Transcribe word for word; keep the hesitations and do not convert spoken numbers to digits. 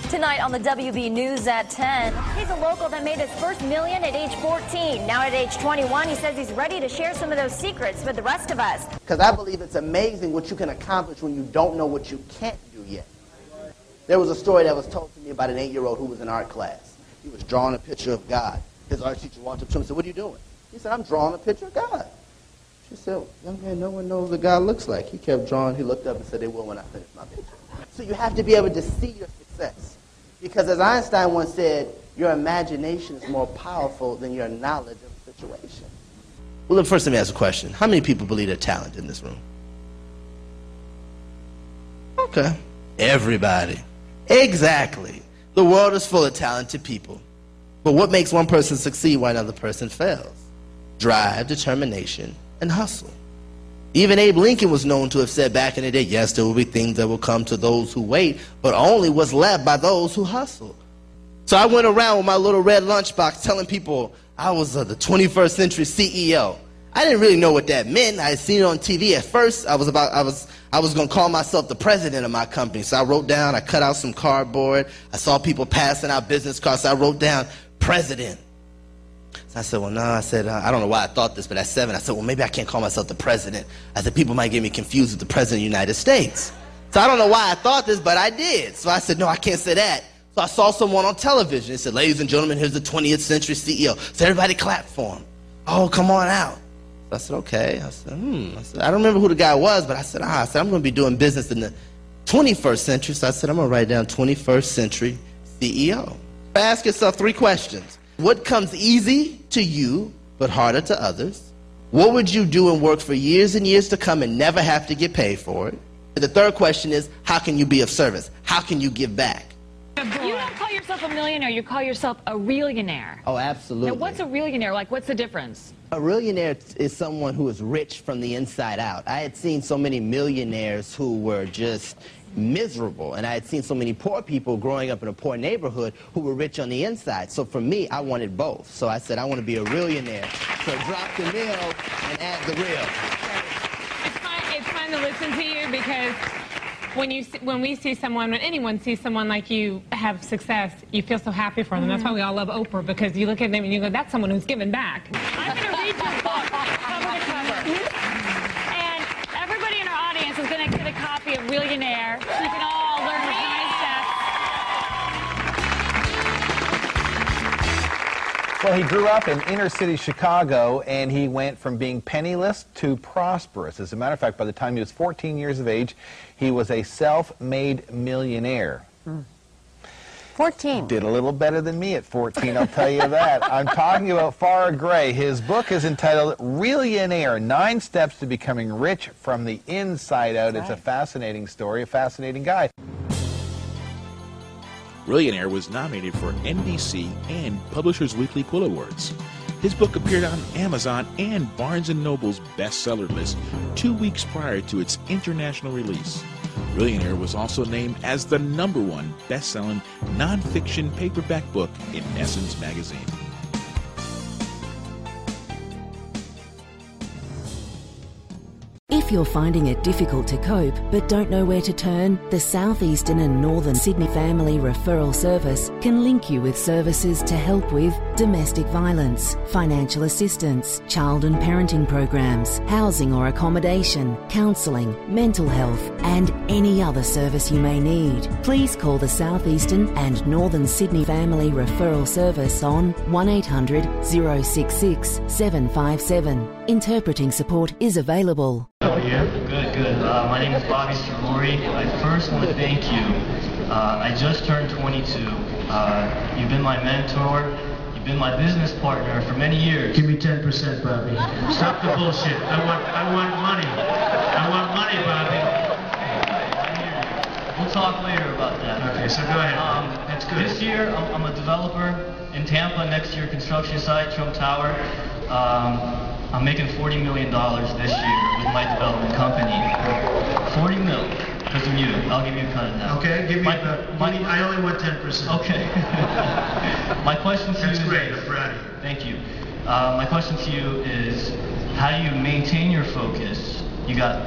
Tonight on the W B News at ten, he's a local that made his first million at age fourteen. Now at age twenty-one, he says he's ready to share some of those secrets with the rest of us. Because I believe it's amazing what you can accomplish when you don't know what you can't do yet. There was a story that was told to me about an eight-year-old who was in art class. He was drawing a picture of God. His art teacher walked up to him and said, "What are you doing?" He said, "I'm drawing a picture of God." She said, "Young man, no one knows what God looks like." He kept drawing. He looked up and said, "They will when I finish my picture." So you have to be able to see your success. Because as Einstein once said, your imagination is more powerful than your knowledge of the situation. Well, look, first let me ask a question. How many people believe they're talented in this room? Okay. Everybody. Exactly. The world is full of talented people. But what makes one person succeed while another person fails? Drive, determination, and hustle. Even Abe Lincoln was known to have said back in the day, yes, there will be things that will come to those who wait, but only what's left by those who hustle. So I went around with my little red lunchbox telling people I was uh, the twenty-first century C E O. I didn't really know what that meant. I had seen it on T V at first. I was about, I was, I was going to call myself the president of my company. So I wrote down, I cut out some cardboard. I saw people passing out business cards. So I wrote down president. So I said, well, no, I said, uh, I don't know why I thought this, but at seven, I said, well, maybe I can't call myself the president. I said, people might get me confused with the president of the United States. So I don't know why I thought this, but I did. So I said, no, I can't say that. So I saw someone on television. It said, ladies and gentlemen, here's the twentieth century C E O. So everybody clapped for him. Oh, come on out. So I said, okay. I said, hmm. I said, I don't remember who the guy was, but I said, ah, I said, I'm going to be doing business in the twenty-first century. So I said, I'm going to write down twenty-first century C E O. Ask yourself three questions. What comes easy to you, but harder to others? What would you do and work for years and years to come and never have to get paid for it? And the third question is, how can you be of service? How can you give back? You don't call yourself a millionaire, you call yourself a real-millionaire. Oh, absolutely. Now, what's a real-millionaire? Like, what's the difference? A millionaire is someone who is rich from the inside out. I had seen so many millionaires who were just miserable, and I had seen so many poor people growing up in a poor neighborhood who were rich on the inside. So for me, I wanted both. So I said, I want to be a millionaire. So drop the mill and add the real. It's fun, it's fun to listen to you because when you when we see someone, when anyone sees someone like you have success, you feel so happy for them. Mm-hmm. That's why we all love Oprah, because you look at them and you go, that's someone who's given back. I'm going to read your book cover to cover. And everybody in our audience is going to get a copy of Millionaire. So you can all learn the nine steps. Well, he grew up in inner city Chicago, and he went from being penniless to prosperous. As a matter of fact, by the time he was fourteen years of age, he was a self-made millionaire. Mm. fourteen. Did a little better than me at fourteen, I'll tell you that. I'm talking about Farrah Gray. His book is entitled Millionaire, Nine Steps to Becoming Rich from the Inside Out. That's it's right. A fascinating story, a fascinating guy. Millionaire was nominated for N B C and Publishers Weekly Quill Awards. His book appeared on Amazon and Barnes and Noble's bestseller list two weeks prior to its international release. Millionaire was also named as the number one best-selling nonfiction paperback book in Essence magazine. If you're finding it difficult to cope but don't know where to turn, the Southeastern and Northern Sydney Family Referral Service can link you with services to help with domestic violence, financial assistance, child and parenting programs, housing or accommodation, counselling, mental health, and any other service you may need. Please call the Southeastern and Northern Sydney Family Referral Service on one eight hundred, oh six six, seven five seven. Interpreting support is available. How are you? Good, good. Uh, my name is Bobby Sicori. I first want to thank you. Uh, I just turned twenty-two. Uh, you've been my mentor. You've been my business partner for many years. Give me ten percent, Bobby. Stop the bullshit. I want, I want money. I want money, Bobby. We'll talk later about that. Okay, so go ahead. Um, That's good. This year, I'm, I'm a developer in Tampa next to your construction site, Trump Tower. Um, I'm making forty million dollars this year with my development company. forty mil, because of you. I'll give you a cut of that. Okay, give me, my, uh, my, give me I only want ten percent. Okay. My question to That's you great, is, I'm proud of you. Thank you. Uh, my question to you is, how do you maintain your focus? You got